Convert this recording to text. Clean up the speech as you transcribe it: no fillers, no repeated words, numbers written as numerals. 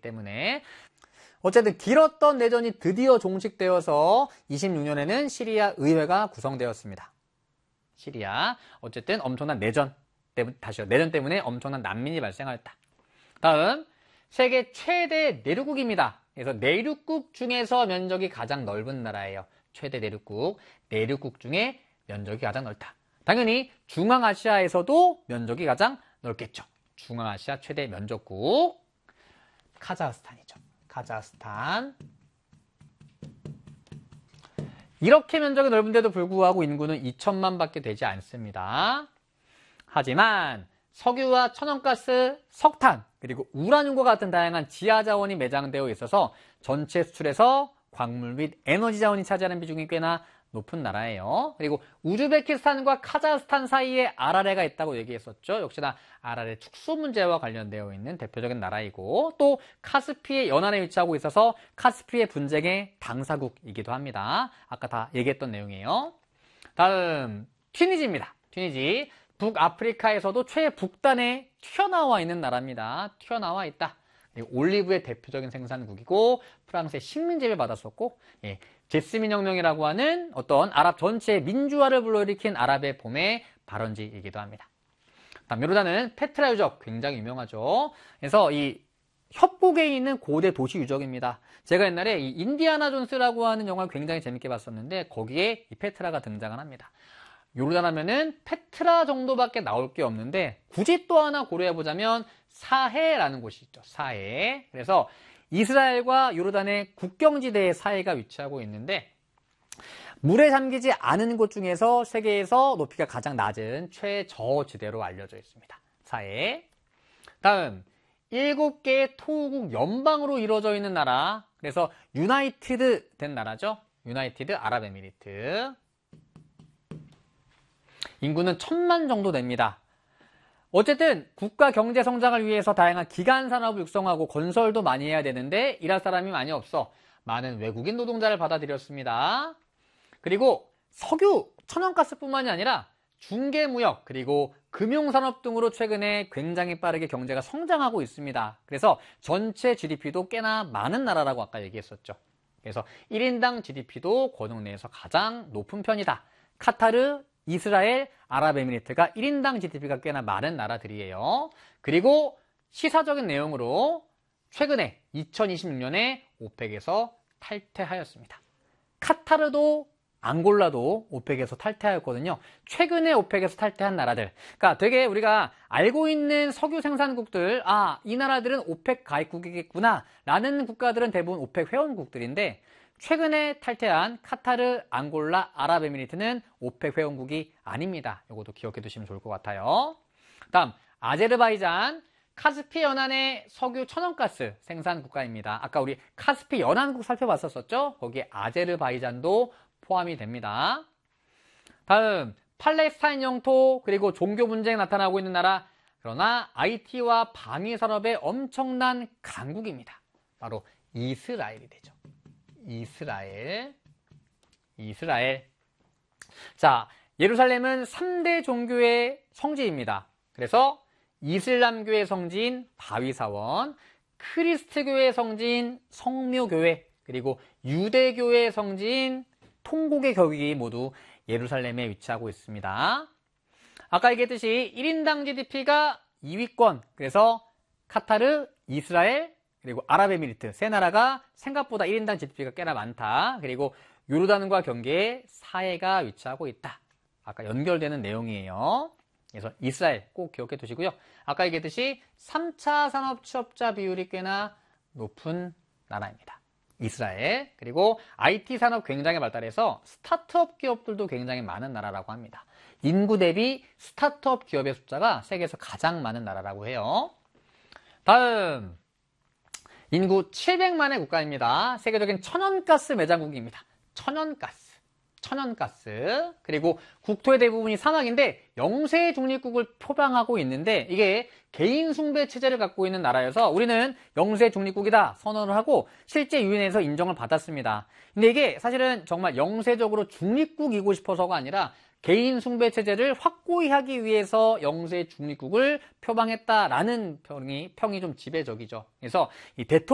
때문에. 어쨌든 길었던 내전이 드디어 종식되어서 26년에는 시리아 의회가 구성되었습니다. 시리아. 어쨌든 엄청난 내전 때문에 엄청난 난민이 발생하였다. 다음, 세계 최대 내륙국입니다. 그래서 내륙국 중에서 면적이 가장 넓은 나라예요. 최대 내륙국 중에 면적이 가장 넓다. 당연히 중앙아시아에서도 면적이 가장 넓겠죠. 중앙아시아 최대 면적국 카자흐스탄이죠. 카자흐스탄. 이렇게 면적이 넓은데도 불구하고 인구는 2천만 밖에 되지 않습니다. 하지만 석유와 천연가스, 석탄, 그리고 우라늄과 같은 다양한 지하자원이 매장되어 있어서 전체 수출에서 광물 및 에너지 자원이 차지하는 비중이 꽤나 높은 나라예요. 그리고 우즈베키스탄과 카자흐스탄 사이에 아라레가 있다고 얘기했었죠. 역시나 아라레 축소 문제와 관련되어 있는 대표적인 나라이고, 또 카스피의 연안에 위치하고 있어서 카스피의 분쟁의 당사국이기도 합니다. 아까 다 얘기했던 내용이에요. 다음, 튀니지입니다. 튀니지. 북아프리카에서도 최북단에 튀어나와 있는 나라입니다. 튀어나와 있다. 올리브의 대표적인 생산국이고, 프랑스의 식민지를 받았었고, 제스민 혁명이라고 하는 어떤 아랍 전체의 민주화를 불러일으킨 아랍의 봄의 발원지이기도 합니다. 다음, 요르단은 페트라 유적, 굉장히 유명하죠. 그래서 이 협곡에 있는 고대 도시 유적입니다. 제가 옛날에 이 인디아나 존스라고 하는 영화를 굉장히 재밌게 봤었는데, 거기에 이 페트라가 등장을 합니다. 요르단 하면은 페트라 정도밖에 나올 게 없는데, 굳이 또 하나 고려해보자면 사해라는 곳이 있죠. 사해. 그래서 이스라엘과 요르단의 국경지대에 사해가 위치하고 있는데, 물에 잠기지 않은 곳 중에서 세계에서 높이가 가장 낮은 최저지대로 알려져 있습니다. 사해. 다음, 7개의 토호국 연방으로 이루어져 있는 나라. 그래서 유나이티드 된 나라죠. 유나이티드 아랍에미리트. 인구는 1000만 정도 됩니다. 어쨌든 국가 경제 성장을 위해서 다양한 기간 산업을 육성하고 건설도 많이 해야 되는데 일할 사람이 많이 없어 많은 외국인 노동자를 받아들였습니다. 그리고 석유, 천연가스뿐만이 아니라 중개무역, 그리고 금융산업 등으로 최근에 굉장히 빠르게 경제가 성장하고 있습니다. 그래서 전체 GDP도 꽤나 많은 나라라고 아까 얘기했었죠. 그래서 1인당 GDP도 권역 내에서 가장 높은 편이다. 카타르, 이스라엘, 아랍에미리트가 1인당 GDP가 꽤나 많은 나라들이에요. 그리고 시사적인 내용으로 최근에 2026년에 오펙에서 탈퇴하였습니다. 카타르도 앙골라도 오펙에서 탈퇴하였거든요. 최근에 오펙에서 탈퇴한 나라들. 그러니까 되게 우리가 알고 있는 석유 생산국들, 이 나라들은 오펙 가입국이겠구나 라는 국가들은 대부분 오펙 회원국들인데, 최근에 탈퇴한 카타르, 앙골라, 아랍에미리트는 오펙 회원국이 아닙니다. 이것도 기억해 두시면 좋을 것 같아요. 다음, 아제르바이잔, 카스피 연안의 석유 천연가스 생산 국가입니다. 아까 우리 카스피 연안국 살펴봤었죠? 거기에 아제르바이잔도 포함이 됩니다. 다음, 팔레스타인 영토, 그리고 종교 분쟁이 나타나고 있는 나라, 그러나 IT와 방위 산업의 엄청난 강국입니다. 바로 이스라엘이 되죠. 이스라엘. 자, 예루살렘은 3대 종교의 성지입니다. 그래서 이슬람교의 성지인 바위사원, 크리스트교의 성지인 성묘교회, 그리고 유대교의 성지인 통곡의 격이 모두 예루살렘에 위치하고 있습니다. 아까 얘기했듯이 1인당 GDP가 2위권, 그래서 카타르, 이스라엘, 그리고 아랍에미리트 세 나라가 생각보다 1인당 GDP가 꽤나 많다. 그리고 요르단과 경계에 사해가 위치하고 있다. 아까 연결되는 내용이에요. 그래서 이스라엘 꼭 기억해 두시고요. 아까 얘기했듯이 3차 산업 취업자 비율이 꽤나 높은 나라입니다. 이스라엘. 그리고 IT 산업 굉장히 발달해서 스타트업 기업들도 굉장히 많은 나라라고 합니다. 인구 대비 스타트업 기업의 숫자가 세계에서 가장 많은 나라라고 해요. 다음, 인구 700만의 국가입니다. 세계적인 천연가스 매장국입니다. 천연가스. 그리고 국토의 대부분이 사막인데 영세 중립국을 표방하고 있는데, 이게 개인 숭배 체제를 갖고 있는 나라여서 우리는 영세 중립국이다 선언을 하고 실제 유엔에서 인정을 받았습니다. 근데 이게 사실은 정말 영세적으로 중립국이고 싶어서가 아니라 개인 숭배 체제를 확고히 하기 위해서 영세 중립국을 표방했다라는 평이 좀 지배적이죠. 그래서 이 대통령